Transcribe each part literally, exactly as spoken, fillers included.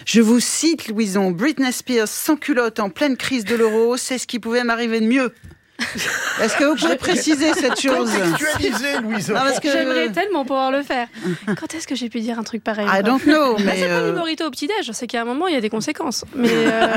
Je vous cite, Louison, Britney Spears sans culotte en pleine crise de l'euro, c'est ce qui pouvait m'arriver de mieux. Est-ce que vous pouvez préciser cette chose? Contextualiser, Louison. Non, parce que j'aimerais tellement pouvoir le faire. Quand est-ce que j'ai pu dire un truc pareil? I don't know. Mais bah, c'est euh... pas du morito au petit-déj, c'est qu'à un moment, il y a des conséquences. Mais euh...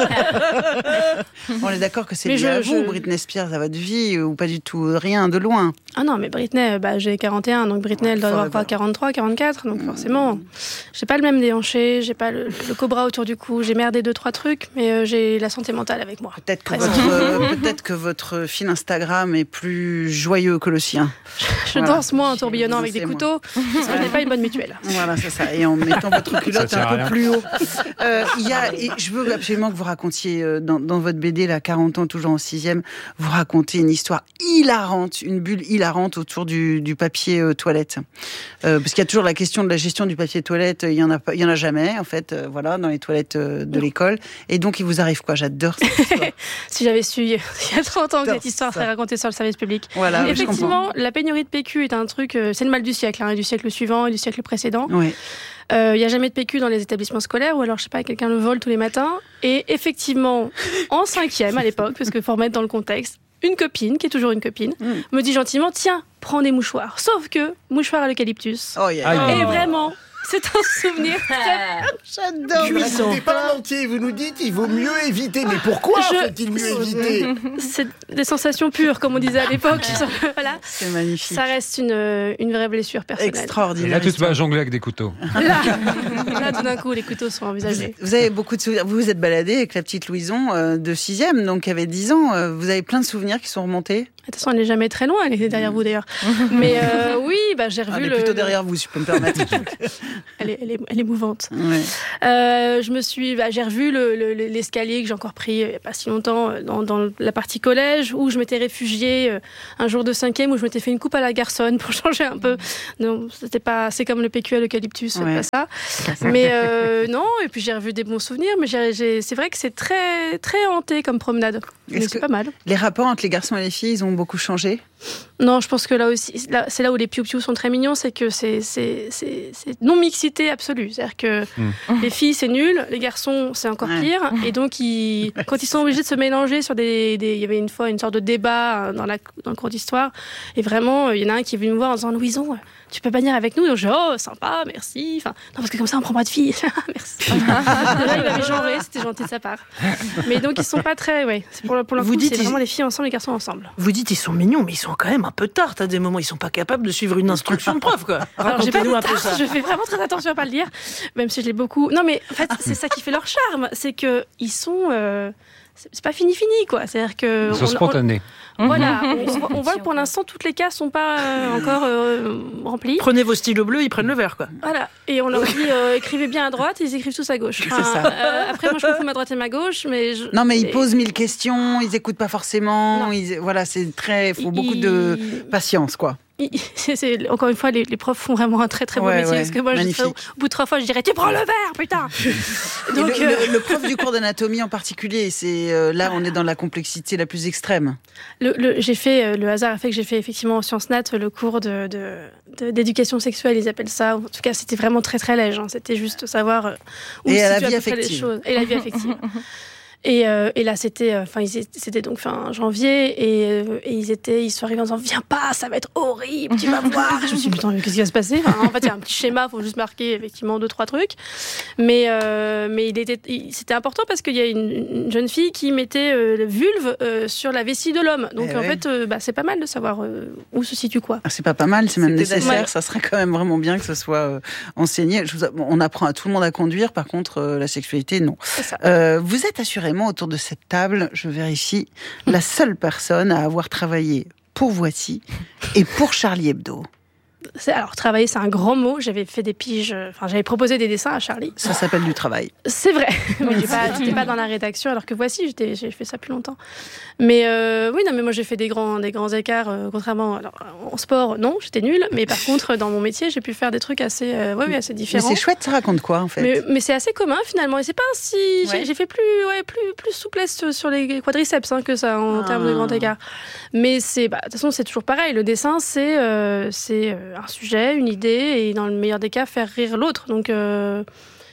On est d'accord que c'est mais lié je, à vous, je... Britney Spears, à votre vie, ou pas du tout, rien, de loin. Ah non, mais Britney, bah, j'ai quarante et un, donc Britney, elle doit avoir quoi, quarante-trois, quarante-quatre, donc forcément, j'ai pas le même déhanché, j'ai pas le, le cobra autour du cou, j'ai merdé deux, trois trucs, mais euh, j'ai la santé mentale avec moi. Peut-être que, votre, euh, peut-être que votre fil Instagram est plus joyeux que le sien. Je voilà. danse moins en tourbillonnant avec des couteaux, parce que je n'ai pas une bonne mutuelle. Voilà, c'est ça. Et en mettant votre culotte un peu plus haut. Euh, y a, et je veux absolument que vous racontiez, euh, dans, dans votre B D, là, quarante ans, toujours en sixième, vous racontez une histoire hilarante, une bulle hilarante autour du, du papier euh, toilette. Euh, parce qu'il y a toujours la question de la gestion du papier toilette, il y en a pas, il y en a jamais, en fait, euh, voilà, dans les toilettes euh, de l'école. Et donc, il vous arrive quoi? J'adore cette histoire. Si j'avais su, il y a trente ans que cette histoire serait racontée sur le service public. Voilà, effectivement, la pénurie de P Q est un truc, euh, c'est le mal du siècle, hein, et du siècle suivant et du siècle précédent. Il oui. n'y euh, a jamais de P Q dans les établissements scolaires, ou alors, je sais pas, quelqu'un le vole tous les matins. Et effectivement, en cinquième à l'époque, parce qu'il faut remettre dans le contexte, une copine, qui est toujours une copine, mm. me dit gentiment, tiens, prends des mouchoirs. Sauf que, mouchoir à l'eucalyptus. Oh, yeah. Et vraiment... C'est un souvenir très... J'adore. Vous ne racontez pas en entier, vous nous dites il vaut mieux éviter. Mais pourquoi je... faut-il mieux éviter? C'est des sensations pures, comme on disait à l'époque. Voilà. C'est magnifique. Ça reste une, une vraie blessure personnelle. Extraordinaire. Et là, tu te vas jongler avec des couteaux. Là, là, tout d'un coup, les couteaux sont envisagés. Vous, vous avez beaucoup de souvenirs. Vous vous êtes baladée avec la petite Louison euh, de sixième, donc qui avait dix ans. Euh, vous avez plein de souvenirs qui sont remontés? De toute façon, elle n'est jamais très loin, elle est derrière vous d'ailleurs. Mais euh, oui, bah, j'ai revu ah, elle est le... plutôt derrière vous, si je peux me permettre. elle, est, elle, est, elle est mouvante. Ouais. Euh, je me suis, bah, j'ai revu le, le, l'escalier que j'ai encore pris il n'y a pas si longtemps dans, dans la partie collège, où je m'étais réfugiée euh, un jour de cinquième, où je m'étais fait une coupe à la garçonne pour changer un peu. Non, c'était pas, c'est comme le P Q à l'eucalyptus, ouais. c'est pas ça. Mais euh, non, et puis j'ai revu des bons souvenirs, mais j'ai, j'ai, c'est vrai que c'est très, très hanté comme promenade. Mais Est-ce c'est pas mal. Les rapports entre les garçons et les filles, ils ont beaucoup changé? Non, je pense que là aussi, là, c'est là où les piou-piou sont très mignons, c'est que c'est, c'est, c'est, c'est non-mixité absolue. C'est-à-dire que mmh. les filles, c'est nul, les garçons, c'est encore ouais. pire. Et donc, ils, quand ils sont obligés de se mélanger sur des, des... Il y avait une fois une sorte de débat dans, la, dans le cours d'histoire. Et vraiment, il y en a un qui est venu me voir en disant « Louison, tu peux venir avec nous ?» Donc je dis « Oh, sympa, merci. » Enfin, non, parce que comme ça, on prend pas de filles. Merci. Déjà, il m'avait genré, c'était gentil de sa part. Mais donc, ils sont pas très... Ouais, c'est pour, pour le coup, c'est vraiment les filles ensemble, les garçons ensemble. Vous dites ils sont mignons, mais ils sont quand même un peu tartes à des moments. Ils sont pas capables de suivre une instruction de prof, quoi. Racontez-nous un peu ça. Je fais vraiment très attention à pas le dire, même si je l'ai beaucoup... Non, mais en fait, c'est ça qui fait leur charme. C'est qu'ils sont... Euh... C'est pas fini fini quoi, c'est-à-dire que ils sont spontanés. On, voilà, on, on voit que pour l'instant toutes les cases sont pas euh, encore euh, remplies. Prenez vos stylos bleus, ils prennent le vert quoi. Voilà, et on leur dit euh, écrivez bien à droite, ils écrivent tous à gauche. Enfin, c'est ça. Euh, après moi je confonds ma droite et ma gauche, mais je... non mais ils posent mille questions, ils écoutent pas forcément, ils, voilà c'est très, il faut beaucoup ils... de patience quoi. C'est, c'est, encore une fois, les, les profs font vraiment un très très beau ouais, métier. ouais, parce que moi, je serais, au bout de trois fois, je dirais tu prends le verre, putain. Donc, le, euh... le, le prof du cours d'anatomie en particulier, c'est euh, là, on est dans la complexité la plus extrême. Le, le, j'ai fait le hasard a fait que j'ai fait effectivement en sciences nat le cours de, de, de d'éducation sexuelle, ils appellent ça. En tout cas, c'était vraiment très très léger. Hein. C'était juste savoir où et se à la situent vie à peu près les choses et la vie affective. Et, euh, et là, c'était, enfin, euh, c'était donc fin janvier, et, euh, et ils étaient, ils sont arrivés en disant, viens pas, ça va être horrible, tu vas voir. Je me suis dit, putain, qu'est-ce qui va se passer? Enfin, en fait, il y a un petit schéma, faut juste marquer effectivement deux trois trucs. Mais, euh, mais il était, il, c'était important parce qu'il y a une, une jeune fille qui mettait euh, le vulve euh, sur la vessie de l'homme. Donc eh en ouais. fait, euh, bah, c'est pas mal de savoir euh, où se situe quoi. Ah, c'est pas pas mal, c'est même C'était nécessaire. Ouais. Ça serait quand même vraiment bien que ce soit euh, enseigné. Je vous, on apprend à tout le monde à conduire, par contre, euh, la sexualité, non. Euh, vous êtes assurément autour de cette table, je vérifie, la seule personne à avoir travaillé pour Voici et pour Charlie Hebdo. C'est, alors, travailler, c'est un grand mot. J'avais fait des piges, enfin, j'avais proposé des dessins à Charlie. Ça s'appelle du travail. C'est vrai, mais j'ai pas, j'étais pas dans la rédaction, alors que Voici, j'étais, j'ai fait ça plus longtemps. Mais euh, oui, non, mais moi, j'ai fait des grands, des grands écarts, euh, contrairement, alors, en sport, non, j'étais nulle, mais par contre, dans mon métier, j'ai pu faire des trucs assez, euh, ouais, oui, assez différents. Mais c'est chouette, ça raconte quoi, en fait? Mais, mais c'est assez commun, finalement, et c'est pas si, ouais. j'ai, j'ai fait plus, ouais, plus, plus souplesse sur les quadriceps, hein, que ça, en ah. termes de grands écarts. Mais c'est, bah, de toute façon, c'est toujours pareil. Le dessin, c'est, euh, c'est un sujet, une idée, et dans le meilleur des cas, faire rire l'autre. Donc, euh,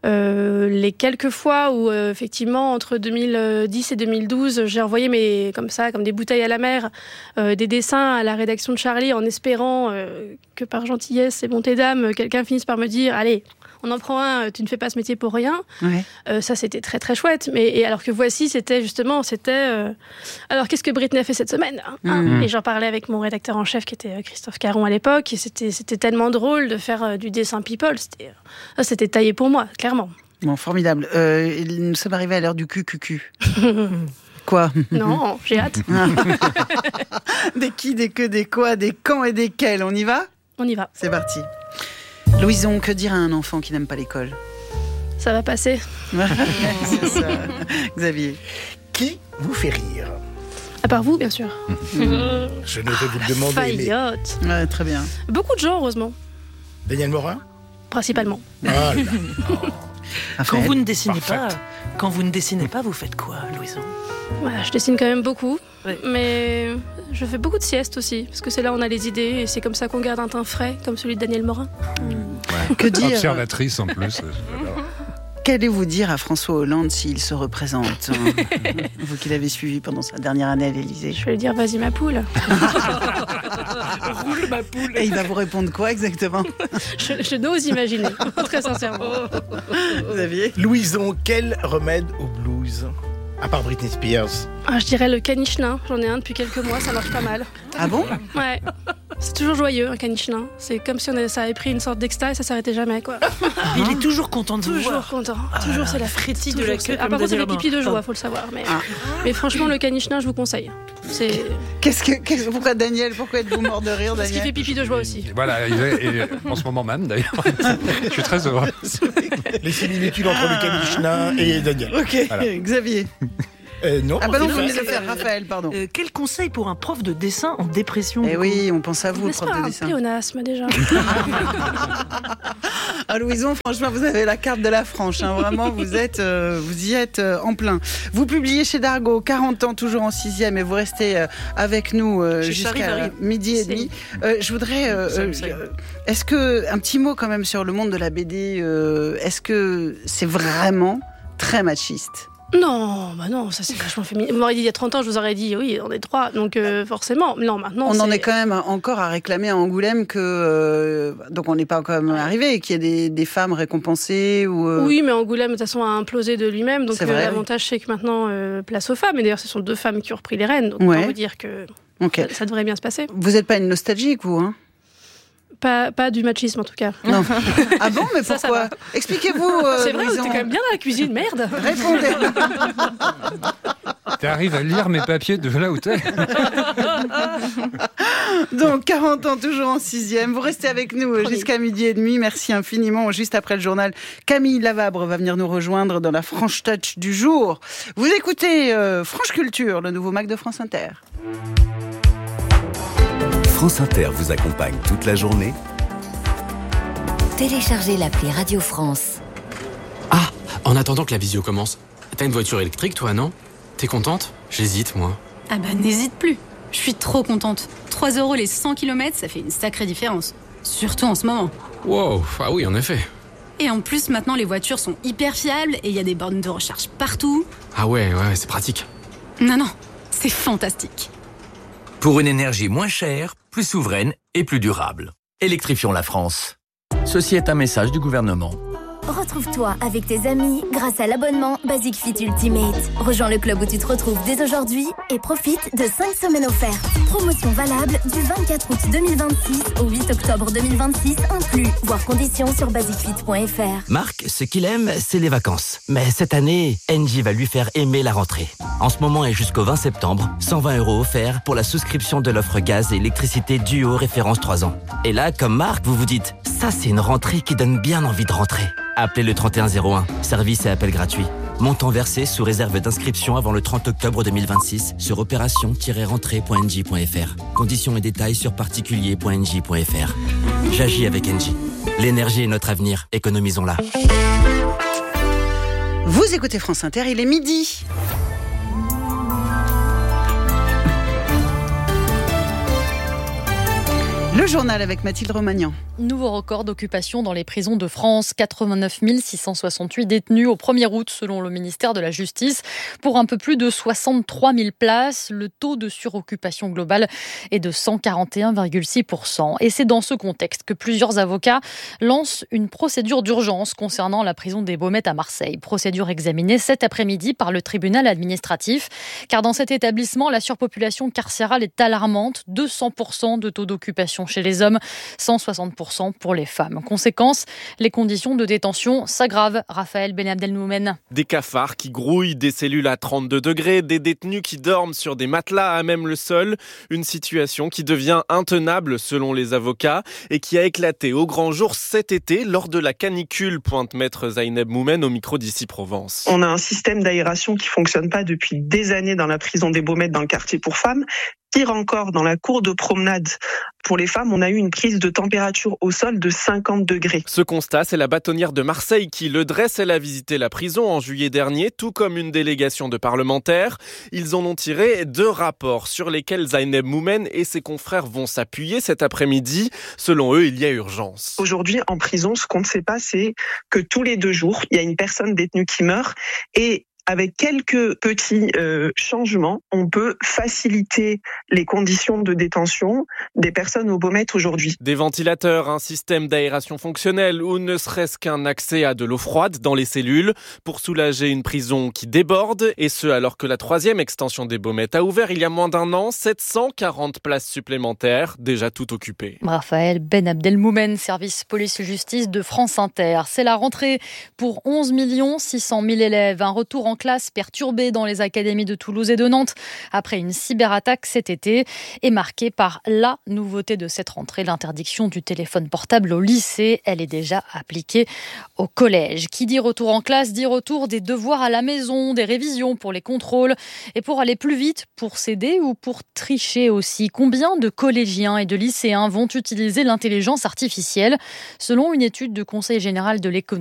Euh, les quelques fois où, euh, effectivement, entre deux mille dix et deux mille douze, j'ai envoyé mes, comme ça, comme des bouteilles à la mer, euh, des dessins à la rédaction de Charlie en espérant euh, que par gentillesse et bonté d'âme, quelqu'un finisse par me dire « Allez, on en prend un, tu ne fais pas ce métier pour rien. Ouais. » euh, Ça, c'était très, très chouette. Mais, et alors que Voici, c'était justement, c'était... Euh, alors, qu'est-ce que Britney a fait cette semaine hein mmh. Et j'en parlais avec mon rédacteur en chef, qui était Christophe Caron à l'époque, et c'était, c'était tellement drôle de faire euh, du dessin people. C'était, euh, c'était taillé pour moi, clairement. Bon, formidable. Euh, nous sommes arrivés à l'heure du Q Q Q. Quoi ? Non, j'ai hâte. Des qui, des que, des quoi, des quand et des quels. On y va ? On y va. C'est parti. Louison, que dire à un enfant qui n'aime pas l'école ? Ça va passer. C'est ça. Xavier. Qui vous fait rire ? À part vous, bien sûr. Je ne vais vous le demander. Faillotte. Mais... Ouais, très bien. Beaucoup de gens, heureusement. Daniel Morin ? Principalement. Ah là. Oh. Quand vous ne dessinez Parfaite. pas, quand vous ne dessinez pas, vous faites quoi, Louison ? Voilà, je dessine quand même beaucoup, oui. mais je fais beaucoup de siestes aussi, parce que c'est là où on a les idées, et c'est comme ça qu'on garde un teint frais, comme celui de Daniel Morin. Ouais. Que dire ? Observatrice en plus. Qu'allez-vous dire à François Hollande s'il se représente hein, vous qui l'avez suivi pendant sa dernière année à l'Élysée. Je vais lui dire, vas-y ma poule. Roule ma poule. Et il va vous répondre quoi exactement ? Je, je n'ose imaginer, très sincèrement. Xavier ? Louison, quel remède au blues ? À part Britney Spears. Ah, je dirais le caniche nain. J'en ai un depuis quelques mois, ça marche pas mal. Ah bon ? Ouais. C'est toujours joyeux, un caniche nain. C'est comme si on avait, ça avait pris une sorte d'extase et ça s'arrêtait jamais, quoi. Il est toujours content de vous Toujours voir. content. Ah, toujours, c'est la frétille de la queue. Ah, par contre, c'est des pipis de joie, faut le savoir. Mais, ah. mais franchement, le caniche nain, je vous conseille. C'est... Qu'est-ce que, qu'est-ce, pourquoi Daniel ? Pourquoi êtes-vous mort de rire, Daniel ? Parce qu'il fait pipi de joie aussi. Et voilà, il est, et en ce moment même d'ailleurs. Je suis très heureux. Les similitudes entre le caniche nain et Daniel. Ok, voilà. Xavier. Euh, non, ah bah non, vous venez venez de le faire, Raphaël, pardon. Euh, quel conseil pour un prof de dessin en dépression ? Eh oui, on pense à vous, N'est-ce prof pas de un dessin. pléonasme déjà. Ah Louison, franchement, vous avez la carte de la Franche. Hein. Vraiment, vous êtes, euh, vous y êtes euh, en plein. Vous publiez chez Dargaud, quarante ans, toujours en sixième, et vous restez euh, avec nous euh, jusqu'à arrive, arrive. midi et demi. Euh, je voudrais, euh, ça, euh, ça. est-ce que un petit mot quand même sur le monde de la B D. Euh, est-ce que c'est vraiment très machiste ? Non, bah non, ça c'est vachement féminin. Vous m'auriez dit il y a trente ans, je vous aurais dit oui, on est trois, donc euh, forcément. Non, maintenant. On c'est... en est quand même encore à réclamer à Angoulême que. Euh, donc on n'est pas quand même arrivé, qu'il y ait des, des femmes récompensées ou. Euh... Oui, mais Angoulême, de toute façon, a implosé de lui-même. Donc C'est euh, vrai, l'avantage, oui. c'est que maintenant, euh, place aux femmes. Et d'ailleurs, ce sont deux femmes qui ont repris les rênes. Donc Ouais. on peut vous dire que Okay. ça, ça devrait bien se passer. Vous n'êtes pas une nostalgique, vous, hein ? Pas, pas du machisme en tout cas. Non. Ah bon, mais Ça, ça pourquoi ? va. Expliquez-vous. Euh, c'est vrai, Louison. t'es quand même bien dans la cuisine, merde. Répondez. T'arrives à lire mes papiers de là où t'es. Donc, quarante ans, toujours en sixième. Vous restez avec nous jusqu'à midi et demi. Merci infiniment. Juste après le journal, Camille Lavabre va venir nous rejoindre dans la Franche Touch du jour. Vous écoutez euh, Franche Culture, le nouveau Mac de France Inter. France Inter vous accompagne toute la journée. Téléchargez l'appli Radio France. Ah, en attendant que la visio commence, t'as une voiture électrique toi, non ? T'es contente ? J'hésite, moi. Ah bah n'hésite plus. Je suis trop contente. trois euros les cent kilomètres, ça fait une sacrée différence. Surtout en ce moment. Wow, ah oui, en effet. Et en plus, maintenant, les voitures sont hyper fiables et il y a des bornes de recharge partout. Ah ouais, ouais, c'est pratique. Non, non, c'est fantastique. Pour une énergie moins chère, plus souveraine et plus durable. Électrifions la France. Ceci est un message du gouvernement. Retrouve-toi avec tes amis grâce à l'abonnement Basic Fit Ultimate. Rejoins le club où tu te retrouves dès aujourd'hui et profite de cinq semaines offertes. Promotion valable du vingt-quatre août deux mille vingt-six au huit octobre deux mille vingt-six inclus. Voir conditions sur basic fit point f r. Marc, ce qu'il aime, c'est les vacances. Mais cette année, Engie va lui faire aimer la rentrée. En ce moment et jusqu'au vingt septembre, cent vingt euros offerts pour la souscription de l'offre gaz et électricité Duo référence trois ans. Et là, comme Marc, vous vous dites, ça c'est une rentrée qui donne bien envie de rentrer. Appelez le trente et un zéro un, service et appel gratuit. Montant versé sous réserve d'inscription avant le trente octobre deux mille vingt-six sur opération tiret rentrée point engie point f r. Conditions et détails sur particulier point engie point f r. J'agis avec Engie. L'énergie est notre avenir, économisons-la. Vous écoutez France Inter, il est midi. Le journal avec Mathilde Romagnan. Nouveau record d'occupation dans les prisons de France. quatre-vingt-neuf mille six cent soixante-huit détenus au premier août selon le ministère de la Justice pour un peu plus de soixante-trois mille places. Le taux de suroccupation globale est de cent quarante et un virgule six pour cent. Et c'est dans ce contexte que plusieurs avocats lancent une procédure d'urgence concernant la prison des Baumettes à Marseille. Procédure examinée cet après-midi par le tribunal administratif. Car dans cet établissement, la surpopulation carcérale est alarmante. deux cents pour cent de taux d'occupation chez les hommes, cent soixante pour cent pour les femmes. Conséquence, les conditions de détention s'aggravent. Raphaël Ben Abdelmoumen. Des cafards qui grouillent, des cellules à trente-deux degrés, des détenus qui dorment sur des matelas à même le sol. Une situation qui devient intenable selon les avocats et qui a éclaté au grand jour cet été lors de la canicule, pointe maître Zaineb Moumen au micro d'Ici Provence. On a un système d'aération qui fonctionne pas depuis des années dans la prison des Baumettes dans le quartier pour femmes. Pire encore, dans la cour de promenade, pour les femmes, on a eu une prise de température au sol de cinquante degrés. Ce constat, c'est la bâtonnière de Marseille qui le dresse. Elle a visité la prison en juillet dernier, tout comme une délégation de parlementaires. Ils en ont tiré deux rapports sur lesquels Zaineb Moumen et ses confrères vont s'appuyer cet après-midi. Selon eux, il y a urgence. Aujourd'hui, en prison, ce qu'on ne sait pas, c'est que tous les deux jours, il y a une personne détenue qui meurt et avec quelques petits euh, changements, on peut faciliter les conditions de détention des personnes aux Baumettes aujourd'hui. Des ventilateurs, un système d'aération fonctionnel ou ne serait-ce qu'un accès à de l'eau froide dans les cellules pour soulager une prison qui déborde. Et ce, alors que la troisième extension des Baumettes a ouvert il y a moins d'un an, sept cent quarante places supplémentaires, déjà toutes occupées. Raphaël Ben Abdelmoumen, service police-justice de France Inter. C'est la rentrée pour onze millions six cent mille élèves. Un retour en classe perturbée dans les académies de Toulouse et de Nantes après une cyberattaque cet été est marquée par la nouveauté de cette rentrée, l'interdiction du téléphone portable au lycée. Elle est déjà appliquée au collège. Qui dit retour en classe dit retour des devoirs à la maison, des révisions pour les contrôles et pour aller plus vite, pour s'aider ou pour tricher aussi. Combien de collégiens et de lycéens vont utiliser l'intelligence artificielle? Selon une étude du Conseil général de l'économie,